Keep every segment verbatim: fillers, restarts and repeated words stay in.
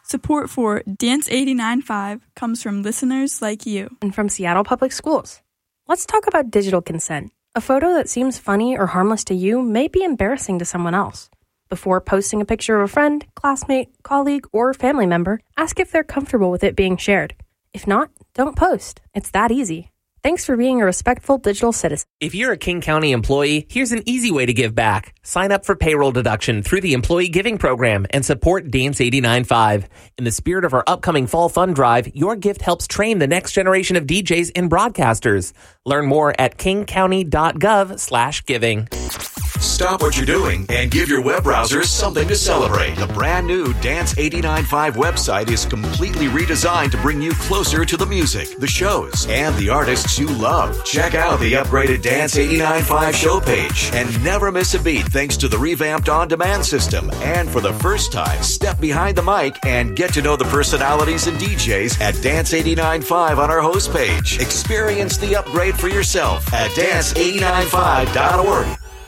Support for Dance eighty-nine point five comes from listeners like you. And from Seattle Public Schools. Let's talk about digital consent. A photo that seems funny or harmless to you may be embarrassing to someone else. Before posting a picture of a friend, classmate, colleague, or family member, ask if they're comfortable with it being shared. If not, don't post. It's that easy. Thanks for being a respectful digital citizen. If you're a King County employee, here's an easy way to give back. Sign up for payroll deduction through the Employee Giving Program and support Dance eighty-nine point five. In the spirit of our upcoming Fall Fund Drive, your gift helps train the next generation of D Js and broadcasters. Learn more at kingcounty.gov slash giving. Stop what you're doing and give your web browsers something to celebrate. The brand new Dance eighty-nine point five website is completely redesigned to bring you closer to the music, the shows, and the artists you love. Check out the upgraded Dance eighty-nine point five show page and never miss a beat thanks to the revamped on-demand system. And for the first time, step behind the mic and get to know the personalities and D Js at Dance eighty-nine point five on our host page. Experience the upgrade for yourself at dance eighty-nine five dot org.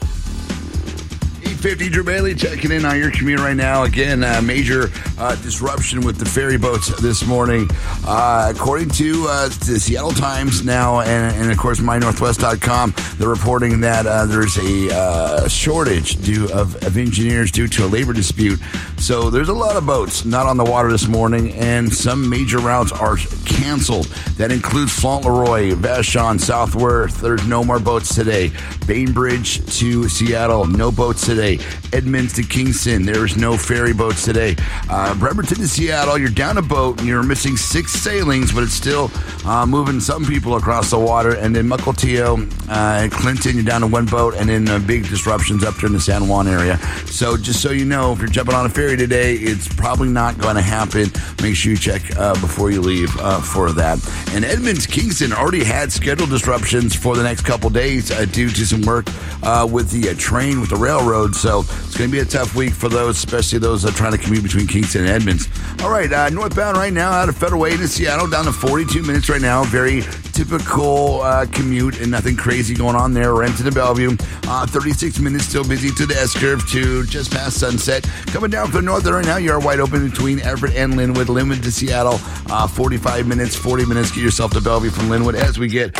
fifty, Drew Bailey checking in on your commute right now. Again, uh, major uh, disruption with the ferry boats this morning. Uh, according to uh, the Seattle Times now, and, and of course, my northwest dot com, they're reporting that uh, there's a uh, shortage due of, of engineers due to a labor dispute. So there's a lot of boats not on the water this morning, and some major routes are canceled. That includes Fauntleroy, Vashon, Southworth. There's no more boats today. Bainbridge to Seattle, no boats today. Edmonds to Kingston, there's no ferry boats today. Uh, Bremerton to Seattle, you're down a boat and you're missing six sailings, but it's still uh, moving some people across the water. And then Mukilteo uh, and Clinton, you're down to one boat, and then uh, big disruptions up there in the San Juan area. So just so you know, if you're jumping on a ferry today, it's probably not going to happen. Make sure you check uh, before you leave uh, for that. And Edmonds, Kingston already had scheduled disruptions for the next couple days uh, due to some work uh, with the uh, train, with the railroad. So it's going to be a tough week for those, especially those that are trying to commute between Kingston and Edmonds. All right, uh, northbound right now out of Federal Way to Seattle, down to forty-two minutes right now. Very typical uh, commute and nothing crazy going on there. Renton to Bellevue. Uh, thirty-six minutes, still busy to the S-curve to just past Sunset. Coming down from the north right now, you are wide open between Everett and Linwood. Linwood to Seattle, uh, forty-five minutes, forty minutes. Get yourself to Bellevue from Linwood as we get